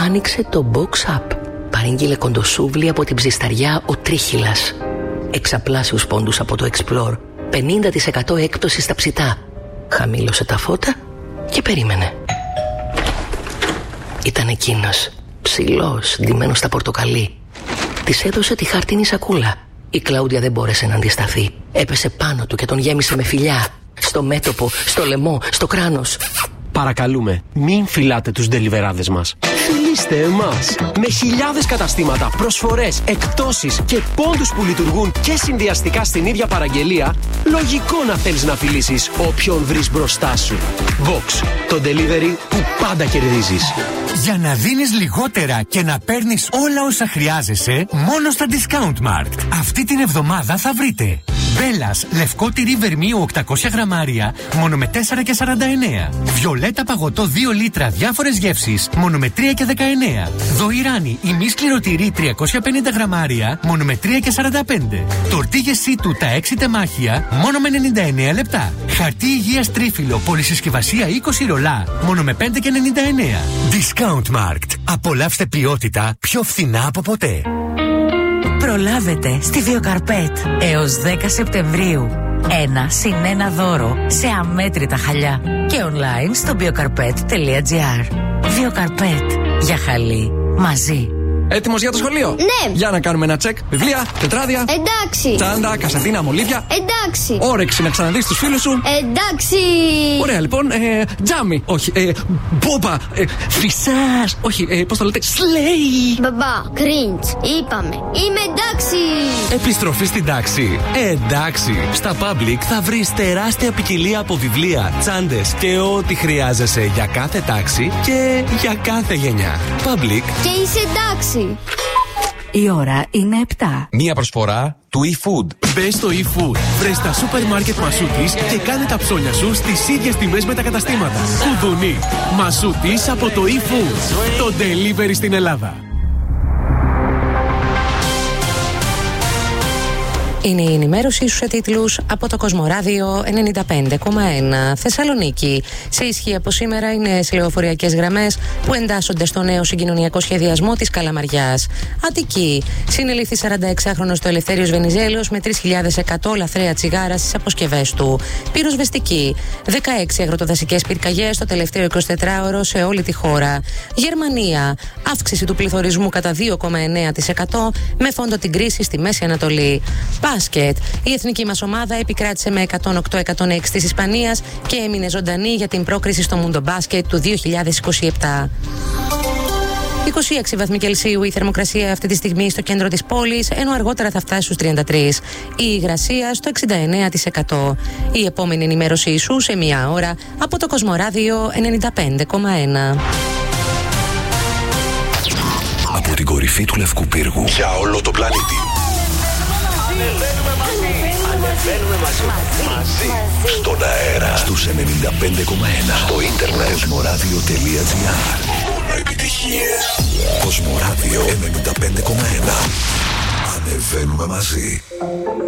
άνοιξε το box up. Παρήγγειλε κοντοσούβλι από την ψισταριά ο Τρίχυλας. Εξαπλάσιους πόντους από το Explore. 50% έκπτωση στα ψητά. Χαμήλωσε τα φώτα και περίμενε. Ήταν εκείνος, ψηλός, ντυμένος στα πορτοκαλί. Της έδωσε τη χαρτίνη σακούλα. Η Κλάουντια δεν μπόρεσε να αντισταθεί. Έπεσε πάνω του και τον γέμισε με φιλιά. Στο μέτωπο, στο λαιμό, στο κράνος. Παρακαλούμε, μην φυλάτε τους ντελιβεράδες μας. Φιλήστε εμάς. Με χιλιάδες καταστήματα, προσφορές, εκπτώσεις και πόντους που λειτουργούν και συνδυαστικά στην ίδια παραγγελία, λογικό να θέλεις να φιλήσεις όποιον βρεις μπροστά σου. Vox, το delivery που πάντα κερδίζεις. Για να δίνεις λιγότερα και να παίρνεις όλα όσα χρειάζεσαι, μόνο στα Discount Markt. Αυτή την εβδομάδα θα βρείτε Μπέλας, λευκό τυρί βερμίου 800 γραμμάρια, μόνο με 4,49. Βιολέτα παγωτό 2 λίτρα διάφορες γεύσεις, μόνο με 3,19. Δοϊράνι, ημίσκληρο τυρί 350 γραμμάρια, μόνο με 3,45. Τορτίγες σίτου τα 6 τεμάχια, μόνο με 99 λεπτά. Χαρτί υγείας τρίφυλλο, πολυσυσκευασία 20 ρολά, μόνο με 5,99. Discount Markt. Απολαύστε ποιότητα πιο φθηνά από ποτέ. Προλάβετε στη Βιοκαρπέτ έως 10 Σεπτεμβρίου. 1+1 δώρο σε αμέτρητα χαλιά και online στο biocarpet.gr. Βιοκαρπέτ. Για χαλί μαζί. Έτοιμος για το σχολείο? Ναι. Για να κάνουμε ένα τσεκ. Βιβλία, τετράδια. Εντάξει. Τσάντα, κασετίνα, μολύβια. Εντάξει. Όρεξη να ξαναδείς τους φίλους σου. Εντάξει. Ωραία, λοιπόν. Τζάμι. Όχι. Μπόμπα. Φυσάς. Όχι. Πώς το λέτε? Σλέι. Μπαμπά, cringe. Είπαμε. Είμαι εντάξει. Επιστροφή στην τάξη. Εντάξει. Στα Public θα βρεις τεράστια ποικιλία από βιβλία, τσάντες και ό,τι χρειάζεσαι για κάθε τάξη και για κάθε γενιά. Public. Και είσαι εντάξει. Η ώρα είναι 7. Μία προσφορά του eFood. Μπες στο eFood, βρες τα σούπερ μάρκετ Μασούτης και κάνε τα ψώνια σου στις ίδιες τιμές με τα καταστήματα. Κουδουνί. Μασούτης από το eFood. Το delivery στην Ελλάδα. Είναι η ενημέρωσή σου σε τίτλους από το Κοσμοράδιο 95,1. Θεσσαλονίκη. Σε ισχύ από σήμερα οι νέες λεωφορειακές γραμμές που εντάσσονται στο νέο συγκοινωνιακό σχεδιασμό της Καλαμαριάς. Αττική. Συνελήφθη 46χρονος το Ελευθέριος Βενιζέλος με 3.100 λαθρέα τσιγάρα στις αποσκευές του. Πυροσβεστική. 16 αγροτοδασικές πυρκαγιές το τελευταίο 24ωρο σε όλη τη χώρα. Γερμανία. Αύξηση του πληθωρισμού κατά 2,9% με φόντο την κρίση στη Μέση Ανατολή. Μπάσκετ. Η εθνική μας ομάδα επικράτησε με 108-106 της Ισπανίας και έμεινε ζωντανή για την πρόκριση στο Μούντο Μπάσκετ του 2027. 26 βαθμοί Κελσίου η θερμοκρασία αυτή τη στιγμή στο κέντρο της πόλης, ενώ αργότερα θα φτάσει στους 33. Η υγρασία στο 69%. Η επόμενη ενημέρωσή σου σε μία ώρα από το Κοσμοράδιο 95,1. Από την κορυφή του Λευκού Πύργου για όλο το πλανήτη. Ανεβαίνουμε μαζί. Στον αέρα στους 95,1. Στο ίντερνετ cosmoradio.gr. Μόνο επιτυχίες. Κοσμοράδιο 95,1. Ανεβαίνουμε μαζί.